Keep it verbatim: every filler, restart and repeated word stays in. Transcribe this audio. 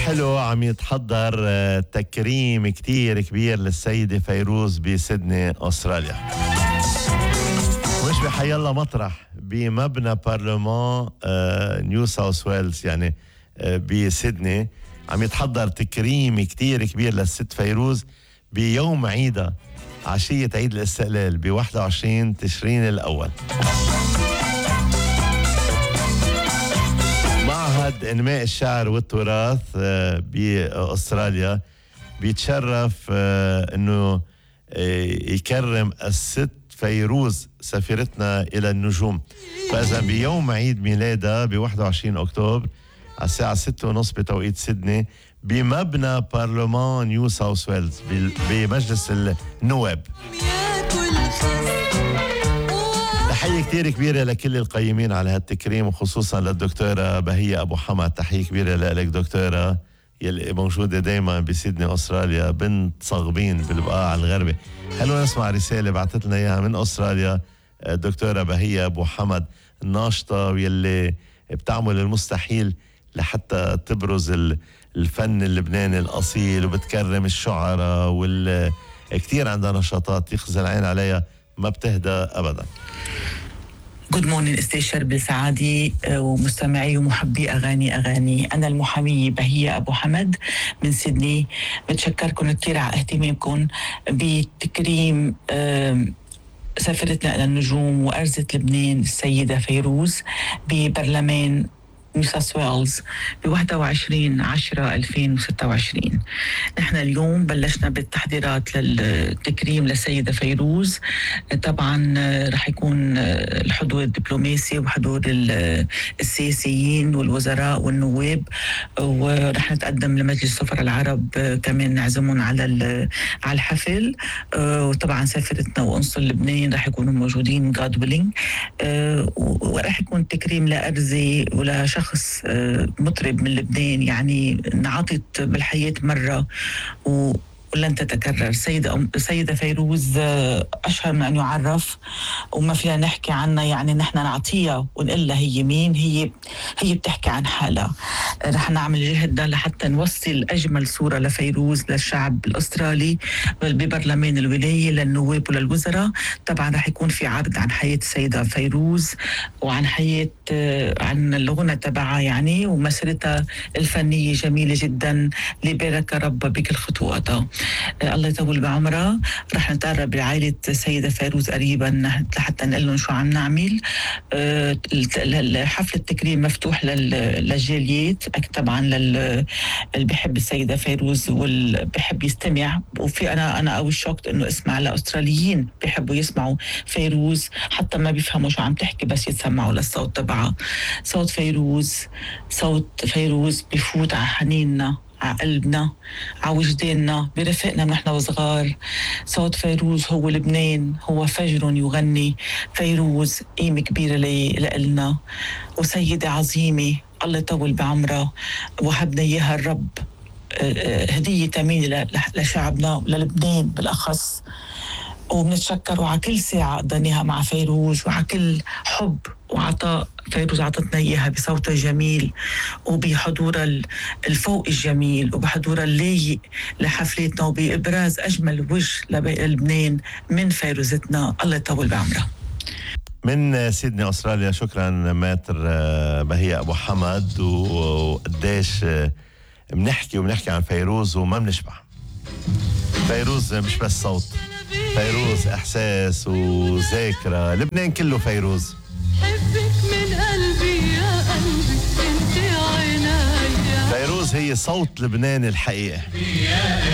حلو عم يتحضر تكريم كتير كبير للسيدة فيروز بسيدني أستراليا، مش بحيالله مطرح بمبنى برلمان نيو ساوث ويلز يعني بسيدني. عم يتحضر تكريم كتير كبير للست فيروز بيوم عيدها عشية عيد الاستقلال ب واحد وعشرين تشرين الأول. معهد إنماء الشعر والتراث بأستراليا بيتشرف أنه يكرم الست فيروز سفيرتنا إلى النجوم. فإذا بيوم عيد ميلادها ب واحد وعشرين أكتوبر على الساعة ستة ونص بتوقيت سيدني بمبنى برلمان نيو ساوث ويلز بمجلس النواب. تحية كتير كبيرة لكل القيمين على هالتكريم وخصوصا للدكتورة بهية أبو حمد. تحية كبيرة لك دكتورة يلي موجودة دايما بسيدني أستراليا، بنت صغبين بالبقاع الغربي. خلونا نسمع رسالة بعثت لنا إياها من أستراليا الدكتورة بهية أبو حمد الناشطة واللي بتعمل المستحيل لحتى تبرز الفن اللبناني الأصيل وبتكرم الشعراء وال كتير عندها نشاطات يخزى العين عليها ما بتهدى أبدا. جود مورنينج استيشر بالسعادة ومستمعي ومحبي أغاني أغاني. أنا المحامية بهية أبو حمد من سيدني. بتشكركم كتير على اهتمامكم بتكريم سفرتنا إلى النجوم وأرزة لبنان السيدة فيروز ببرلمان نيو ساوث ويلز ب واحد وعشرين عشرة ألفين وستة وعشرين. نحن اليوم بلشنا بالتحضيرات للتكريم للسيدة فيروز. طبعا رح يكون الحضور الدبلوماسي وحضور السياسيين والوزراء والنواب، ورح نتقدم لمجلس السفراء العرب كمان نعزمهم على على الحفل. وطبعا سفيرتنا وقنصل لبنان رح يكونوا موجودين God willing. ورح يكون تكريم لأرزي ولا شخص مطرب من لبنان يعني انعطت بالحياة مرة و ولن تتكرر. سيدة سيدة فيروز أشهر من أن يعرف وما فينا نحكي عنها، يعني نحن نعطيها ونقول لها هي مين. هي هي بتحكي عن حالها. رح نعمل جهدنا لحتى نوصل أجمل صورة لفيروز للشعب الأسترالي ببرلمان الولاية للنواب وللوزراء. طبعا رح يكون في عرض عن حياة السيدة فيروز وعن حياة عن الغنى تبعها يعني ومسيرتها الفنية جميلة جدا. لبارك رب بكل خطواتها. الله يطول بعمرها. رح نتقرب بعائلة السيدة فيروز قريبا لحتى نقول لهم شو عم نعمل. حفل التكريم مفتوح للجاليات طبعا للي بيحب السيدة فيروز واللي بيحب يستمع. وفي أنا أنا أول شوكت إنه اسمع لأستراليين بيحبوا يسمعوا فيروز حتى ما بيفهموا شو عم تحكي بس يتسمعوا للصوت تبعها. صوت فيروز صوت فيروز بيفوت على حنيننا على قلبنا على وجداننا برفقنا نحن وصغار. صوت فيروز هو لبنان، هو فجر يغني. فيروز قيمة كبيرة لنا وسيدة عظيمة الله يطول بعمرها وهبنا إياها الرب هدية ثمينة لشعبنا وللبنان بالأخص. وبنتشكروا على كل ساعة قضيناها مع فيروز وعلى كل حب وعطاء فيروز عطتنا إياها بصوتها الجميل وبحضورها الفوق الجميل وبحضورها اللايق لحفلتنا وبإبراز أجمل وجه لبنان من فيروزتنا الله يطول بعمرها. من سيدني أستراليا شكرا ماتر بهية أبو حمد. وقديش بنحكي وبنحكي عن فيروز وما بنشبع. فيروز مش بس صوت، فيروز إحساس وذاكرة. لبنان كله فيروز. حبك من قلبي يا قلبي انت عيني. فيروز هي صوت لبنان الحقيقي.